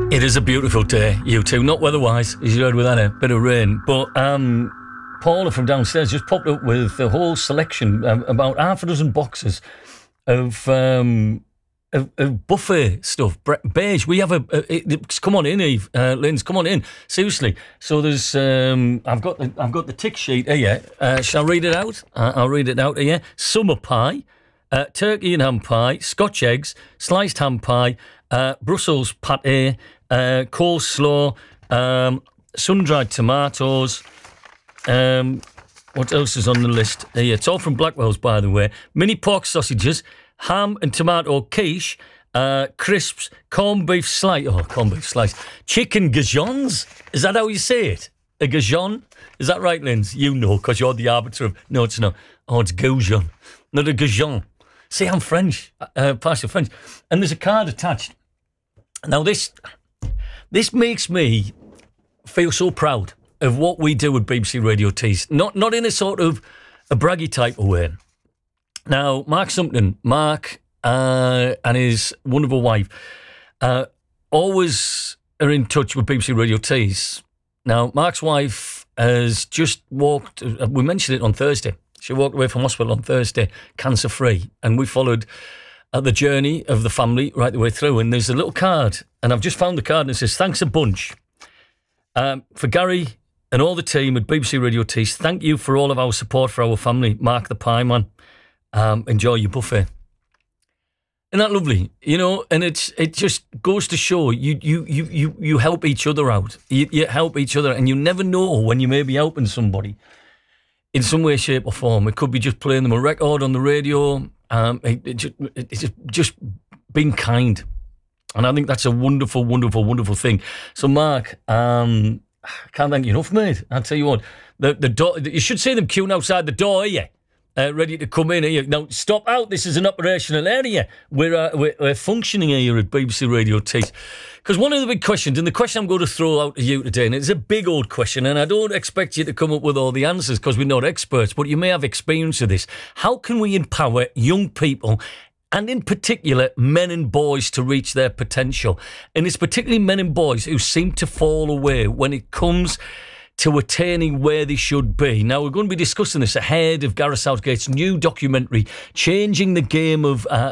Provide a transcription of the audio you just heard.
It is a beautiful day, you two. Not weather-wise, as you heard, with a bit of rain. But Paula from downstairs just popped up with a whole selection, about half a dozen boxes of buffet stuff. Beige. We have come on in, Eve. Linz, come on in. Seriously. So there's. I've got the tick sheet here. Shall I read it out? I'll read it out here. Summer pie, turkey and ham pie, Scotch eggs, sliced ham pie, Brussels pâté, coleslaw, sun-dried tomatoes. What else is on the list? It's all from Blackwell's, by the way. Mini pork sausages, ham and tomato quiche, crisps, corned beef slice, chicken gajons. Is that how you say it? A gajon? Is that right, Linz? You know, because you're the arbiter of... No, it's not. Oh, it's goujon, not a gajon. See, I'm French, partial French. And there's a card attached. Now, this makes me feel so proud of what we do with BBC Radio Tees. Not in a sort of a braggy type of way. Now, Mark Sumpton, and his wonderful wife, always are in touch with BBC Radio Tees. Now, Mark's wife has just walked, we mentioned it on Thursday. She walked away from hospital on Thursday, cancer-free, and we followed the journey of the family right the way through. And there's a little card, and I've just found the card, and it says, "Thanks a bunch. For Gary and all the team at BBC Radio Tees, thank you for all of our support for our family. Mark the Pie Man. Enjoy your buffet." Isn't that lovely? You know, and it just goes to show you help each other out. You help each other, and you never know when you may be helping somebody in some way, shape or form. It could be just playing them a record on the radio. It's just being kind. And I think that's a wonderful, wonderful, wonderful thing. So, Mark, I can't thank you enough, mate. I'll tell you what, the door, you should see them queuing outside the door here, ready to come in here. Now, stop out. This is an operational area. We're functioning here at BBC Radio Tees. Because one of the big questions, and the question I'm going to throw out to you today, and it's a big old question, and I don't expect you to come up with all the answers because we're not experts, but you may have experience of this. How can we empower young people, and in particular, men and boys, to reach their potential? And it's particularly men and boys who seem to fall away when it comes to attaining where they should be. Now, we're going to be discussing this ahead of Gareth Southgate's new documentary, Changing the Game of